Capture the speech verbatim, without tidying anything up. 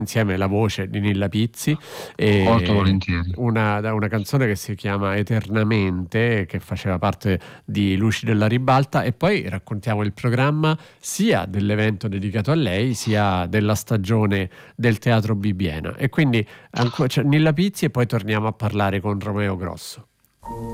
insieme la voce di Nilla Pizzi Molto e volentieri. una, da una canzone che si chiama Eternamente, che faceva parte di Luci della Ribalta, e poi raccontiamo il programma sia dell'evento dedicato a lei sia della stagione del Teatro Bibbiena, e quindi anco- cioè, Nilla Pizzi, e poi torniamo a parlare con Romeo Grosso.